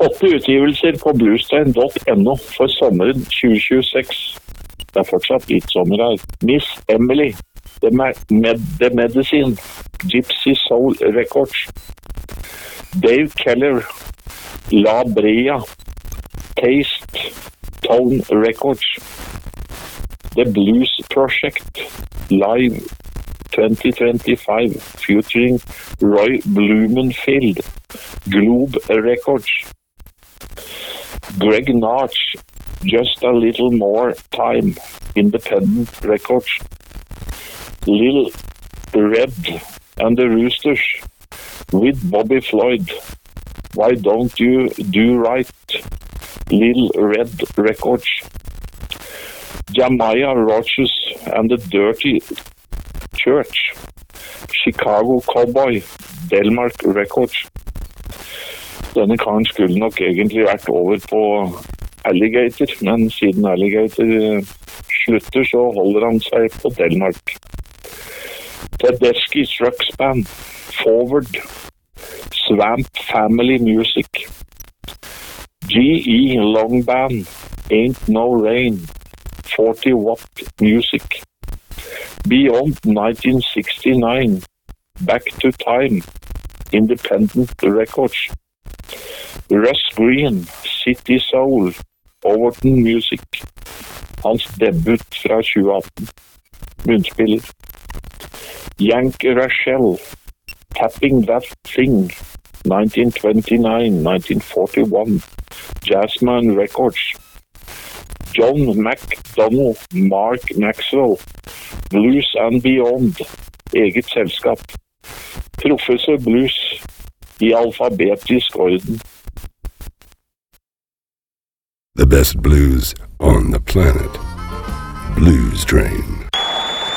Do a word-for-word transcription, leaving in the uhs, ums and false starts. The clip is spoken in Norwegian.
Åtte utgivelser på bluestein punktum no for sommeren tjue tjueseks. Det er fortsatt litt sommer her. Miss Emily, The, Med The Medicine, Gypsy Soul Records. Dave Keller, La Brea, Taste, Tone Records. The Blues Project, Live twenty twenty-five, featuring Roy Blumenfield, Globe Records. Greg Narch, Just a Little More Time, Independent Records. Lil Red and the Roosters, with Bobby Floyd, Why Don't You Do Right, Lil Red Records. Jamiah Rogers and the Dirty Church, Chicago Cowboy, Delmark Records. Denne karen skulle nok egentlig vært over på Alligator, men siden Alligator slutter så holder han seg på Delmark. Tedeschi Trucks Band, Forward, Swamp Family Music, G E Long Band, Ain't No Rain, forty watt Music, Beyond nineteen sixty-nine, Back to Time, Independent Records, Russ Green, City Soul, Overton Music, hans debut fra tjue atten, munnspiller. Yank Rachel, Tapping That Thing, nineteen twenty-nine, nineteen forty-one, Jazzman Records. John McDonnell, Mark Maxwell, Blues and Beyond, eget selskap. Professor Blues i alfabetisk orden. The best blues on the planet. Blues Train.